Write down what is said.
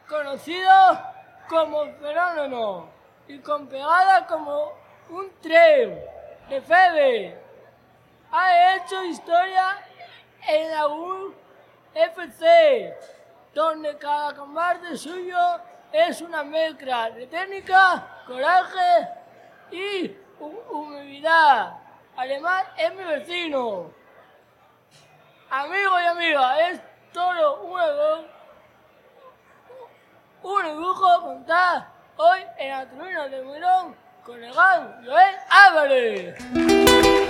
conocido como Fenómeno y con pegada como un tren de Febe. Ha hecho historia en la UFC, donde cada combate suyo es una mezcla de técnica, coraje y humildad. Además, es mi vecino. Amigos y amigas, es todo un dibujo contar hoy en la tribuna de Mirón con el gran Joel Álvarez.